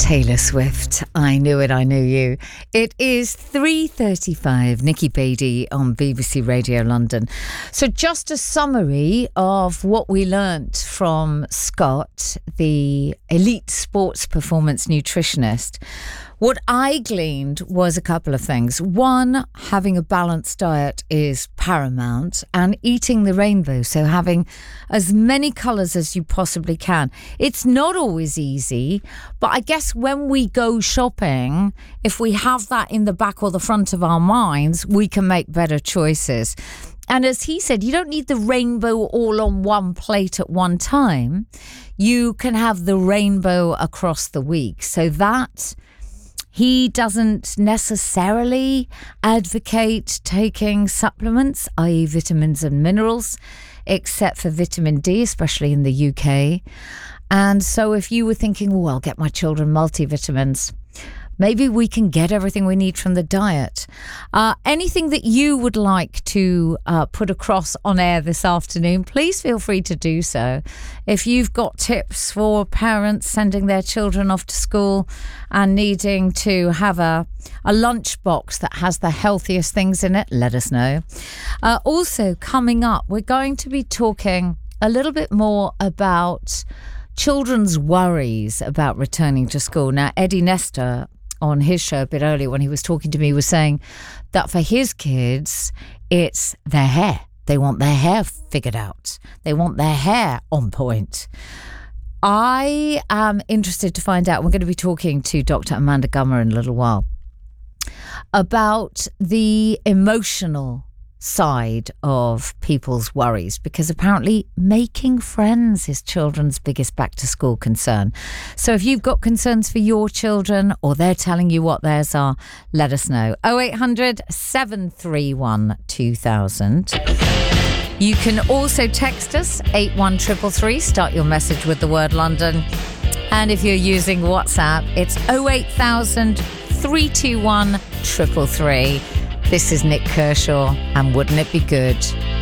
Taylor Swift, I Knew It, I Knew You. It is 3:35, Nikki Beattie on BBC Radio London. So just a summary of what we learnt from Scott, the elite sports performance nutritionist. What I gleaned was a couple of things. One, having a balanced diet is paramount, and eating the rainbow, so having as many colours as you possibly can. It's not always easy, but I guess when we go shopping, if we have that in the back or the front of our minds, we can make better choices. And as he said, you don't need the rainbow all on one plate at one time. You can have the rainbow across the week. So that... He doesn't necessarily advocate taking supplements, i.e. vitamins and minerals, except for vitamin D, especially in the UK. And so if you were thinking, oh, I'll get my children multivitamins, maybe we can get everything we need from the diet. Anything that you would like to put across on air this afternoon, please feel free to do so. If you've got tips for parents sending their children off to school and needing to have a lunchbox that has the healthiest things in it, let us know. Also, coming up, we're going to be talking a little bit more about children's worries about returning to school. Now, Eddie Nestor, on his show a bit earlier when he was talking to me, was saying that for his kids, it's their hair. They want their hair figured out. They want their hair on point. I am interested to find out. We're going to be talking to Dr. Amanda Gummer in a little while about the emotional side of people's worries, because apparently making friends is children's biggest back to school concern. So if you've got concerns for your children or they're telling you what theirs are, let us know. 0800 731 2000. You can also text us 81333, start your message with the word London. And if you're using WhatsApp, it's 08000 321 333. This is Nick Kershaw, and wouldn't it be good?